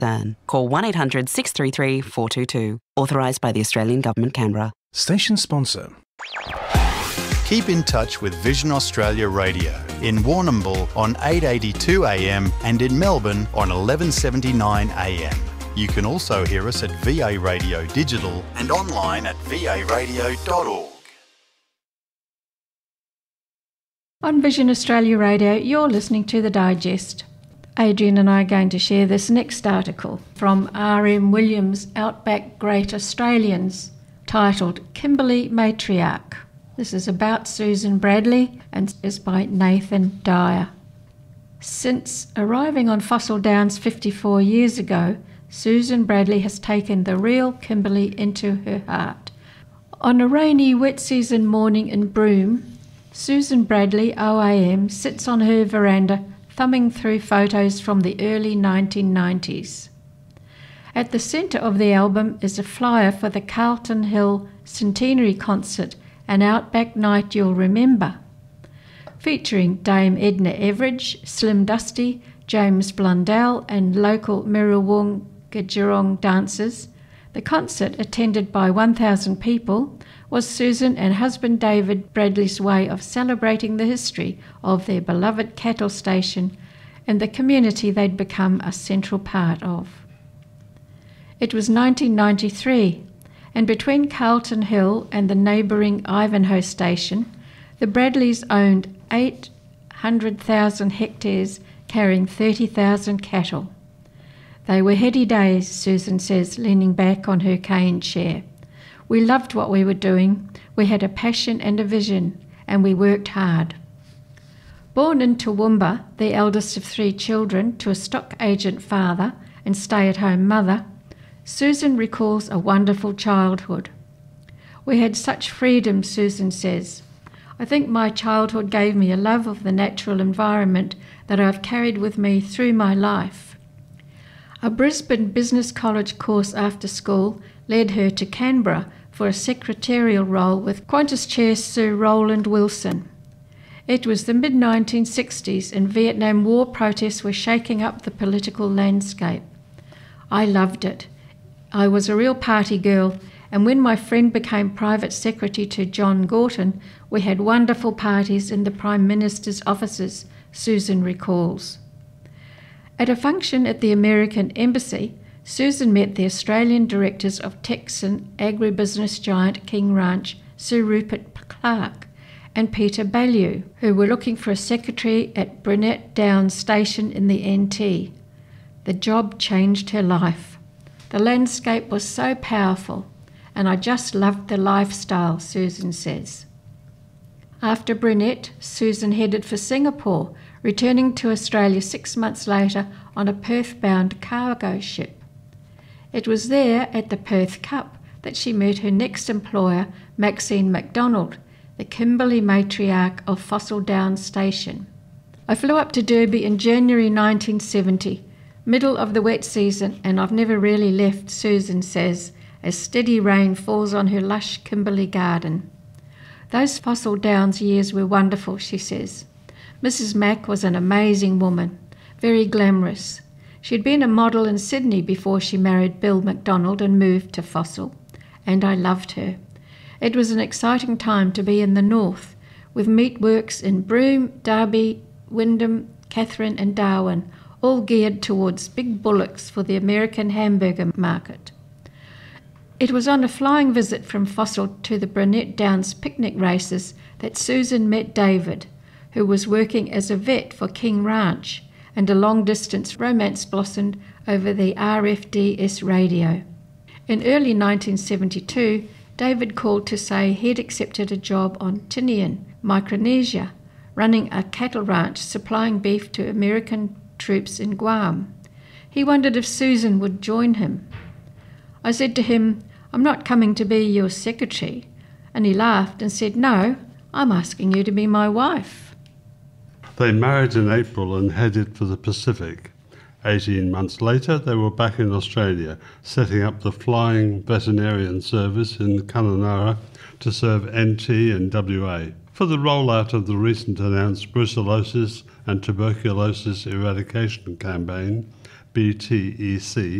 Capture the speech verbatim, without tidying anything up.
concern. Call one eight hundred six three three four two two. Authorised by the Australian Government, Canberra. Station sponsor. Keep in touch with Vision Australia Radio in Warrnambool on eight eighty-two A M and in Melbourne on eleven seventy-nine A M. You can also hear us at V A Radio Digital and online at v a radio dot org. On Vision Australia Radio, you're listening to The Digest. Adrian and I are going to share this next article from R M Williams' Outback Great Australians, titled Kimberley Matriarch. This is about Susan Bradley and is by Nathan Dyer. Since arriving on Fossil Downs fifty-four years ago, Susan Bradley has taken the real Kimberley into her heart. On a rainy, wet season morning in Broome, Susan Bradley, O A M, sits on her veranda thumbing through photos from the early nineteen nineties. At the centre of the album is a flyer for the Carlton Hill Centenary Concert, an Outback night you'll remember, featuring Dame Edna Everage, Slim Dusty, James Blundell and local Mirrawonga dancers. The concert, attended by one thousand people, was Susan and husband David Bradley's way of celebrating the history of their beloved cattle station and the community they'd become a central part of. It was nineteen ninety-three, and between Carlton Hill and the neighbouring Ivanhoe station, the Bradleys owned eight hundred thousand hectares carrying thirty thousand cattle. They were heady days, Susan says, leaning back on her cane chair. We loved what we were doing, we had a passion and a vision, and we worked hard. Born in Toowoomba, the eldest of three children, to a stock agent father and stay-at-home mother, Susan recalls a wonderful childhood. We had such freedom, Susan says. I think my childhood gave me a love of the natural environment that I've carried with me through my life. A Brisbane Business College course after school led her to Canberra for a secretarial role with Qantas Chair Sir Roland Wilson. It was the mid nineteen sixties and Vietnam War protests were shaking up the political landscape. I loved it. I was a real party girl, and when my friend became private secretary to John Gorton, we had wonderful parties in the Prime Minister's offices, Susan recalls. At a function at the American Embassy, Susan met the Australian directors of Texan agribusiness giant King Ranch, Sir Rupert Clarke and Peter Bellew, who were looking for a secretary at Burnett Downs Station in the N T. The job changed her life. The landscape was so powerful, and I just loved the lifestyle, Susan says. After Burnett, Susan headed for Singapore, returning to Australia six months later on a Perth-bound cargo ship. It was there at the Perth Cup that she met her next employer, Maxine MacDonald, the Kimberley matriarch of Fossil Downs Station. I flew up to Derby in January nineteen seventy, middle of the wet season, and I've never really left, Susan says, as steady rain falls on her lush Kimberley garden. Those Fossil Downs years were wonderful, she says. Missus Mac was an amazing woman, very glamorous. She'd been a model in Sydney before she married Bill MacDonald and moved to Fossil, and I loved her. It was an exciting time to be in the north, with meatworks in Broome, Derby, Wyndham, Katherine and Darwin, all geared towards big bullocks for the American hamburger market. It was on a flying visit from Fossil to the Burnett Downs picnic races that Susan met David, who was working as a vet for King Ranch, and a long-distance romance blossomed over the R F D S radio. In early nineteen seventy-two, David called to say he'd accepted a job on Tinian, Micronesia, running a cattle ranch supplying beef to American troops in Guam. He wondered if Susan would join him. I said to him, "I'm not coming to be your secretary," and he laughed and said, "No, I'm asking you to be my wife." They married in April and headed for the Pacific. Eighteen months later, they were back in Australia, setting up the Flying Veterinarian Service in Kununurra to serve N T and W A. For the rollout of the recent announced brucellosis and tuberculosis eradication campaign, B T E C,